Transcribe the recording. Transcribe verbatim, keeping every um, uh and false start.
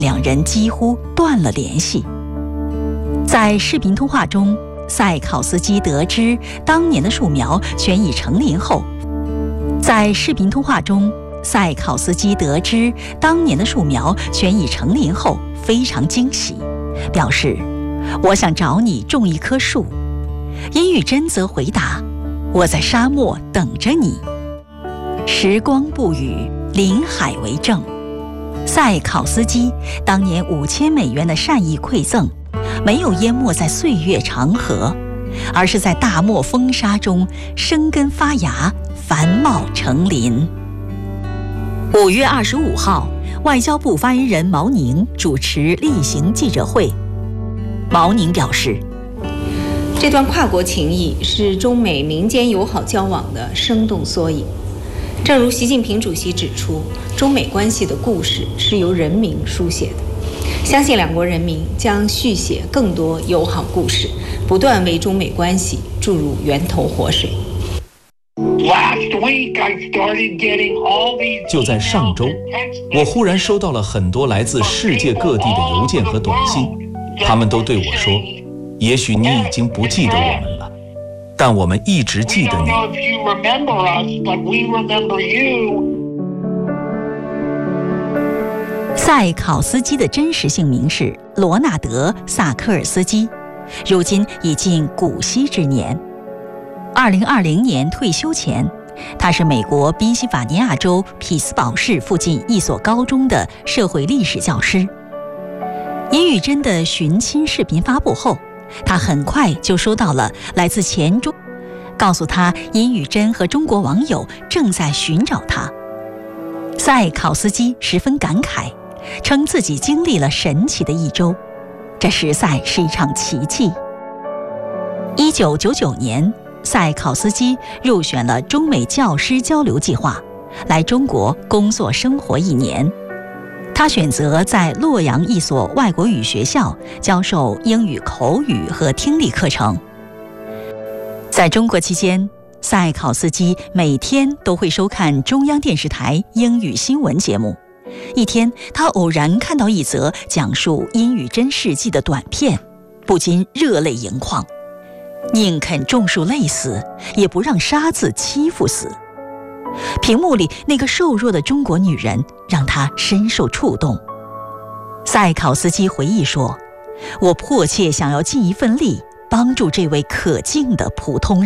两人几乎断了联系。在视频通话中，塞考斯基得知当年的树苗全已成林后，在视频通话中，塞考斯基得知当年的树苗全已成林后，非常惊喜，表示：“我想找你种一棵树。”殷玉珍则回答：“我在沙漠等着你。”时光不语，林海为证。塞考斯基当年五千美元的善意馈赠，没有淹没在岁月长河，而是在大漠风沙中生根发芽，繁茂成林。五月二十五号，外交部发言人毛宁主持例行记者会。毛宁表示， 这段跨国情谊是中美民间友好交往的生动缩影。正如习近平主席指出，中美关系的故事是由人民书写的。相信两国人民将续写更多友好故事，不断为中美关系注入源头活水。 就在上周，我忽然收到了很多来自世界各地的邮件和短信，他们都对我说，也许你已经不记得我们了，但我们一直记得你。 塞考斯基的真实姓名是罗纳德·萨科尔斯基，如今已近古稀之年。二零二零年退休前，他是美国宾夕法尼亚州匹兹堡市附近一所高中的社会历史教师。殷玉珍的寻亲视频发布后，他很快就收到了来自前中，告诉他殷玉珍和中国网友正在寻找他。塞考斯基十分感慨，称自己经历了神奇的一周，这实在是一场奇迹。一九九九年，塞考斯基入选了中美教师交流计划，来中国工作生活一年。他选择在洛阳一所外国语学校教授英语口语和听力课程。在中国期间，塞考斯基每天都会收看中央电视台英语新闻节目。一天，他偶然看到一则讲述殷玉珍事迹的短片，不禁热泪盈眶。宁肯种树累死，也不让沙子欺负死。屏幕里那个瘦弱的中国女人让他深受触动。塞考斯基回忆说：“我迫切想要尽一份力，帮助这位可敬的普通人。”